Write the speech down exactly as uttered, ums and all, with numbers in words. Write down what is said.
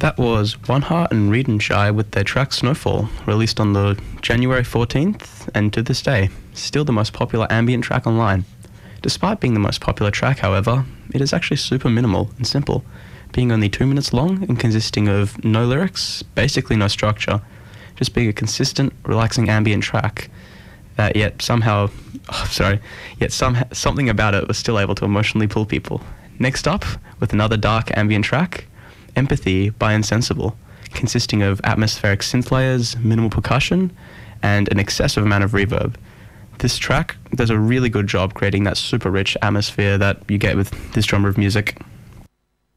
That was One Heart and Reed and Shy with their track Snowfall, released on the January fourteenth, and to this day, still the most popular ambient track online. Despite being the most popular track, however, it is actually super minimal and simple, being only two minutes long and consisting of no lyrics, basically no structure, just being a consistent, relaxing ambient track that yet somehow, oh, sorry, yet some, something about it was still able to emotionally pull people. Next up, with another dark ambient track, Empathy by Insensible, consisting of atmospheric synth layers, minimal percussion, and an excessive amount of reverb. This track does a really good job creating that super rich atmosphere that you get with this genre of music.